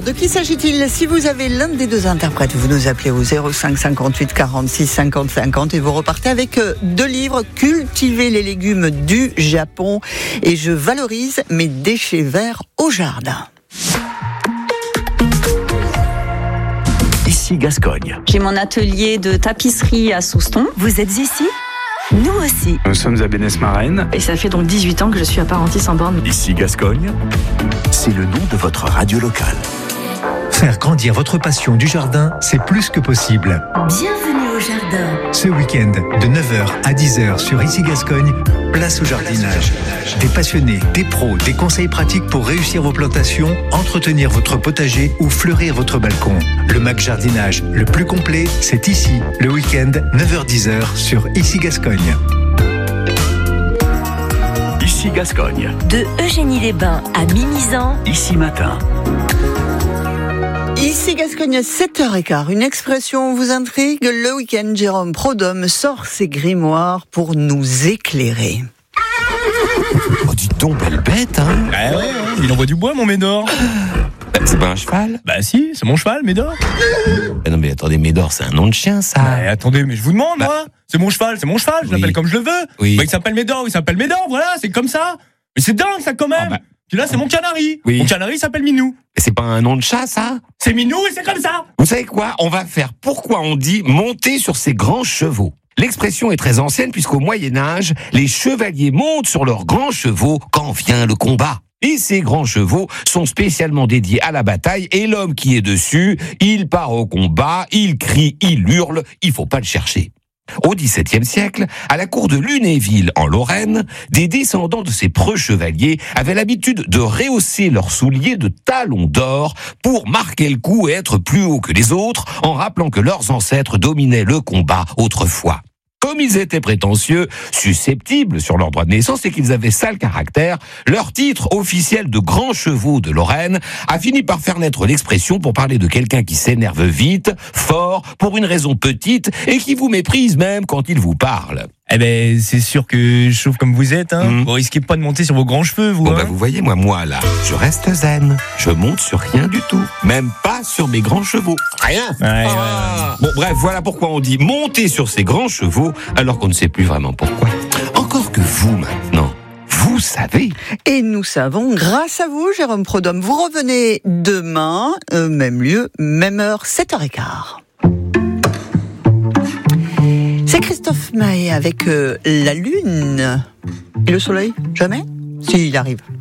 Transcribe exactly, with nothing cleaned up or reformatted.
De qui s'agit-il? Si vous avez l'un des deux interprètes, vous nous appelez au zéro cinq cinquante-huit quarante-six cinquante cinquante et vous repartez avec deux livres, Cultiver les légumes du Japon et Je valorise mes déchets verts au jardin. Ici Gascogne. J'ai mon atelier de tapisserie à Souston. Vous êtes ici ? Nous aussi. Nous sommes à Bénès-Marennes. Et ça fait donc dix-huit ans que je suis apprentie sans borne. Ici Gascogne, c'est le nom de votre radio locale. Faire grandir votre passion du jardin, c'est plus que possible. Bienvenue au jardin. Ce week-end, de neuf heures à dix heures sur Ici Gascogne, place au jardinage. Des passionnés, des pros, des conseils pratiques pour réussir vos plantations, entretenir votre potager ou fleurir votre balcon. Le Mac Jardinage, le plus complet, c'est ici, le week-end, neuf heures dix heures sur Ici Gascogne. Ici Gascogne. De Eugénie-les-Bains à Mimizan. Ici Matin. Ici Gascogne, sept heures quinze. Une expression vous intrigue? Le week-end, Jérôme Prodhomme sort ses grimoires pour nous éclairer. Oh, dis donc, belle bête, hein. Ah ouais, il envoie du bois, mon Médor. Bah, c'est pas un cheval? Bah si, c'est mon cheval, Médor. Ah non, mais attendez, Médor, c'est un nom de chien, ça. Bah, attendez, mais je vous demande, bah... moi. C'est mon cheval, c'est mon cheval, je oui. l'appelle comme je le veux. Oui. Bah, il s'appelle Médor, il s'appelle Médor, voilà, c'est comme ça. Mais c'est dingue, ça, quand même. Ah bah... Puis là, c'est mon canari. Oui. Mon canari s'appelle Minou. Mais c'est pas un nom de chat, ça? C'est Minou et c'est comme ça. Vous savez quoi? On va faire pourquoi on dit monter sur ses grands chevaux. L'expression est très ancienne puisqu'au Moyen-Âge, les chevaliers montent sur leurs grands chevaux quand vient le combat. Et ces grands chevaux sont spécialement dédiés à la bataille et l'homme qui est dessus, il part au combat, il crie, il hurle, il faut pas le chercher. Au dix-septième siècle, à la cour de Lunéville, en Lorraine, des descendants de ces preux chevaliers avaient l'habitude de rehausser leurs souliers de talons d'or pour marquer le coup et être plus haut que les autres, en rappelant que leurs ancêtres dominaient le combat autrefois. Comme ils étaient prétentieux, susceptibles sur leur droit de naissance et qu'ils avaient sale caractère, leur titre officiel de grands chevaux de Lorraine a fini par faire naître l'expression pour parler de quelqu'un qui s'énerve vite, fort, pour une raison petite et qui vous méprise même quand il vous parle. Eh ben, c'est sûr que chauve comme vous êtes, hein. Mmh. Vous risquez pas de monter sur vos grands cheveux, vous. Bon, hein. bah, vous voyez, moi, moi, là, je reste zen. Je monte sur rien du tout. Même pas sur mes grands chevaux. Rien. Ouais, ah. ouais, ouais. Bon, bref, voilà pourquoi on dit monter sur ses grands chevaux, alors qu'on ne sait plus vraiment pourquoi. Encore que vous, maintenant, vous savez. Et nous savons, grâce à vous, Jérôme Prodhomme. Vous revenez demain, euh, même lieu, même heure, sept heures quinze. C'est Christophe Maé avec euh, la lune. Et le soleil? Jamais? Si, il arrive.